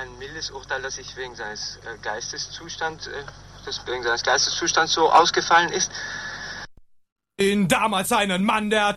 ein mildes Urteil, das sich wegen seines Geisteszustands so ausgefallen ist. Damals einen Mann, der